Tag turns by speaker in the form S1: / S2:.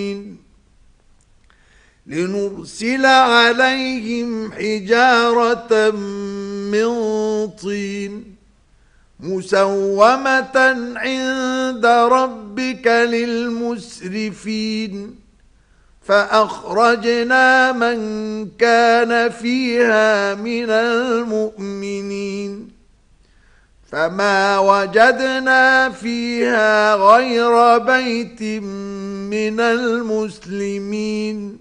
S1: لنرسل عليهم حجارة من طين مسومة عند ربك للمسرفين فأخرجنا من كان فيها من المؤمنين فما وجدنا فيها غير بيت من المسلمين